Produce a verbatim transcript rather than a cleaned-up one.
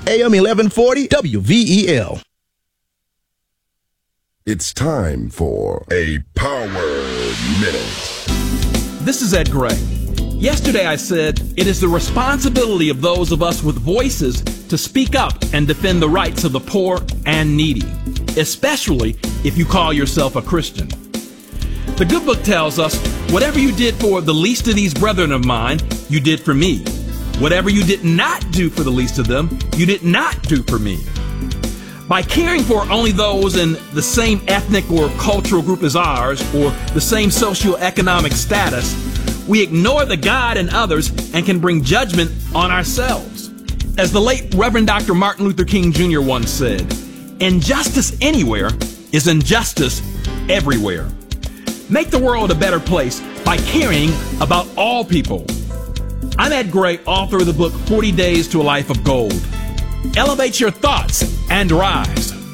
A M eleven forty W V E L. It's time for a Power Minute. This is Ed Gray. Yesterday I said, it is the responsibility of those of us with voices to speak up and defend the rights of the poor and needy, especially if you call yourself a Christian. The good book tells us, whatever you did for the least of these brethren of mine, you did for me. Whatever you did not do for the least of them, you did not do for me. By caring for only those in the same ethnic or cultural group as ours, or the same socioeconomic status, we ignore the God in others and can bring judgment on ourselves. As the late Reverend Doctor Martin Luther King Junior once said, injustice anywhere is injustice everywhere. Make the world a better place by caring about all people. I'm Ed Gray, author of the book forty days to a Life of Gold. Elevate your thoughts and rise.